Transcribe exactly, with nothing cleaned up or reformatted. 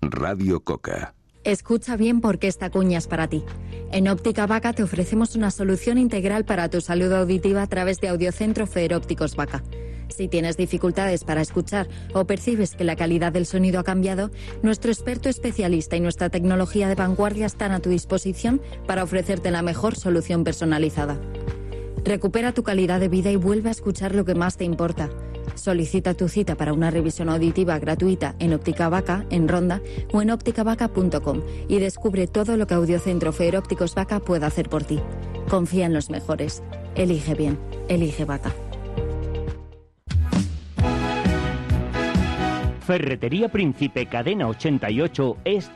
Radio Coca. Escucha bien porque esta cuña es para ti. En Óptica Vaca te ofrecemos una solución integral para tu salud auditiva a través de Audiocentro Feerópticos Vaca. Si tienes dificultades para escuchar o percibes que la calidad del sonido ha cambiado, nuestro experto especialista y nuestra tecnología de vanguardia están a tu disposición para ofrecerte la mejor solución personalizada. Recupera tu calidad de vida y vuelve a escuchar lo que más te importa. Solicita tu cita para una revisión auditiva gratuita en Óptica Vaca, en Ronda o en óptica vaca punto com y descubre todo lo que Audiocentro Feerópticos Vaca puede hacer por ti. Confía en los mejores. Elige bien. Elige Vaca. Ferretería Príncipe Cadena ochenta y ocho es